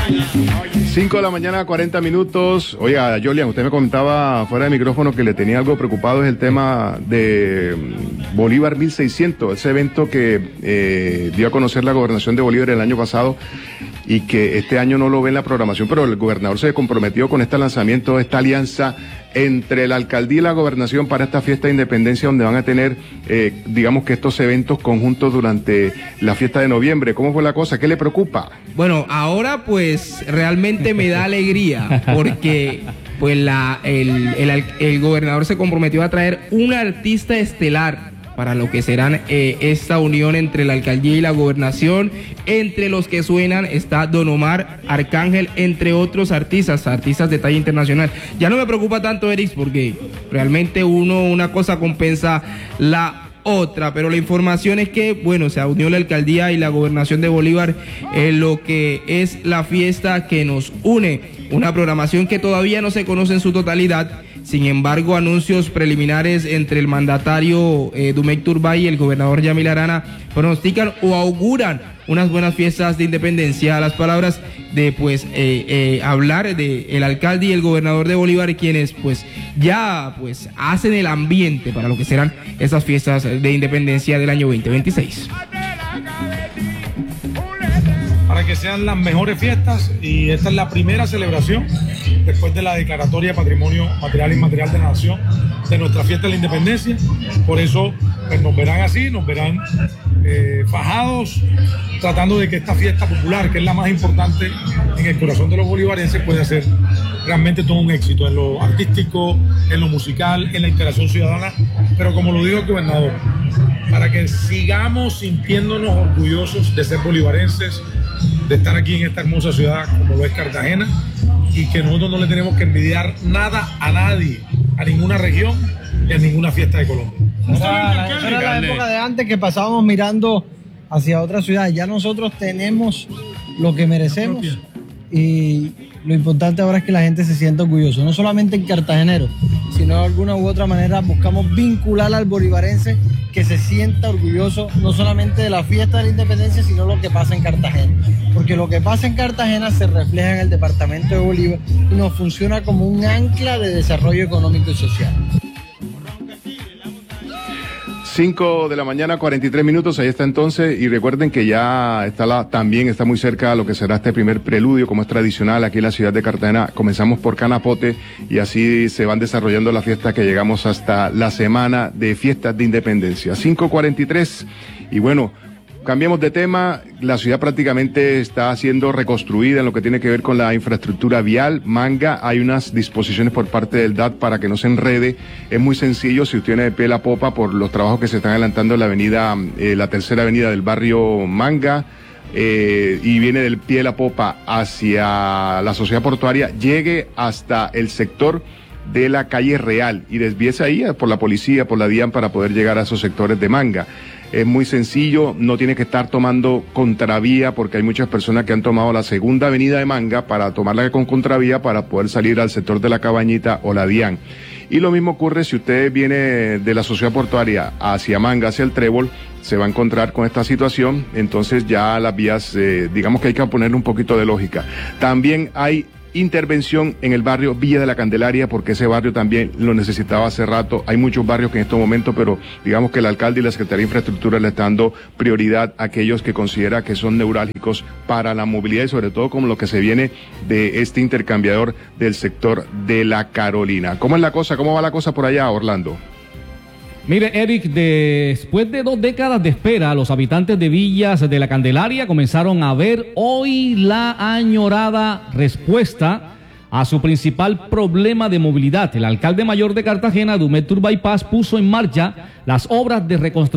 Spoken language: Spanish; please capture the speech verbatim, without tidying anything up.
cinco de la mañana, cuarenta minutos. Oiga, Jolian, usted me comentaba fuera de micrófono que le tenía algo preocupado, es el tema de Bolívar mil seiscientos, ese evento que eh, dio a conocer la gobernación de Bolívar el año pasado y que este año no lo ve en la programación, pero el gobernador se comprometió con este lanzamiento, esta alianza entre la alcaldía y la gobernación para esta fiesta de independencia, donde van a tener, eh, digamos que estos eventos conjuntos durante la fiesta de noviembre. ¿Cómo fue la cosa? ¿Qué le preocupa? Bueno, ahora pues realmente me da alegría porque pues la, el, el, el gobernador se comprometió a traer un artista estelar para lo que serán eh, esta unión entre la alcaldía y la gobernación. Entre los que suenan está Don Omar Arcángel, entre otros artistas, artistas de talla internacional. Ya no me preocupa tanto, Erix, porque realmente uno, una cosa compensa la otra, pero la información es que, bueno, se unió la alcaldía y la gobernación de Bolívar en lo que es la fiesta que nos une, una programación que todavía no se conoce en su totalidad. Sin embargo, anuncios preliminares entre el mandatario eh, Dumec Turbay y el gobernador Yamil Arana pronostican o auguran unas buenas fiestas de independencia. Las palabras de pues eh, eh, hablar de el alcalde y el gobernador de Bolívar, quienes pues ya pues hacen el ambiente para lo que serán esas fiestas de independencia del año veinte veintiséis. Para que sean las mejores fiestas, y esta es la primera celebración después de la declaratoria de Patrimonio Material e Inmaterial de la Nación de nuestra fiesta de la independencia. Por eso pues, nos verán así, nos verán eh, fajados, tratando de que esta fiesta popular, que es la más importante en el corazón de los bolivarenses, pueda ser realmente todo un éxito en lo artístico, en lo musical, en la interacción ciudadana. Pero como lo dijo el gobernador, para que sigamos sintiéndonos orgullosos de ser bolivarenses, de estar aquí en esta hermosa ciudad como lo es Cartagena, y que nosotros no le tenemos que envidiar nada a nadie, a ninguna región y a ninguna fiesta de Colombia. Esa era, era la época de antes que pasábamos mirando hacia otras ciudades. Ya nosotros tenemos lo que merecemos y lo importante ahora es que la gente se sienta orgulloso, no solamente en cartagenero, sino de alguna u otra manera buscamos vincular al bolivarense que se sienta orgulloso no solamente de la fiesta de la independencia, sino lo que pasa en Cartagena, porque lo que pasa en Cartagena se refleja en el departamento de Bolívar y nos funciona como un ancla de desarrollo económico y social. cinco de la mañana, cuarenta y tres minutos, ahí está entonces, y recuerden que ya está la, también está muy cerca lo que será este primer preludio, como es tradicional aquí en la ciudad de Cartagena. Comenzamos por Canapote y así se van desarrollando las fiestas que llegamos hasta la semana de fiestas de independencia. cinco cuarenta y tres, y bueno, cambiemos de tema. La ciudad prácticamente está siendo reconstruida en lo que tiene que ver con la infraestructura vial. Manga, hay unas disposiciones por parte del D A T para que no se enrede. Es muy sencillo, si usted viene de pie la popa por los trabajos que se están adelantando en la avenida, eh, la tercera avenida del barrio Manga, eh, y viene del pie de la popa hacia la sociedad portuaria, llegue hasta el sector de la calle Real y desvíese ahí por la policía, por la DIAN, para poder llegar a esos sectores de Manga. Es muy sencillo, no tiene que estar tomando contravía, porque hay muchas personas que han tomado la segunda avenida de Manga para tomarla con contravía para poder salir al sector de la Cabañita o la DIAN. Y lo mismo ocurre si usted viene de la sociedad portuaria hacia Manga, hacia el Trébol, se va a encontrar con esta situación. Entonces ya las vías, eh, digamos que hay que ponerle un poquito de lógica. También hay intervención en el barrio Villa de la Candelaria, porque ese barrio también lo necesitaba hace rato. Hay muchos barrios que en estos momentos, pero digamos que el alcalde y la Secretaría de Infraestructura le están dando prioridad a aquellos que considera que son neurálgicos para la movilidad, y sobre todo como lo que se viene de este intercambiador del sector de la Carolina. ¿Cómo es la cosa? ¿Cómo va la cosa por allá, Orlando? Mire, Eric, después de dos décadas de espera, los habitantes de Villas de la Candelaria comenzaron a ver hoy la añorada respuesta a su principal problema de movilidad. El alcalde mayor de Cartagena, Dumec Turbay Paz, puso en marcha las obras de reconstrucción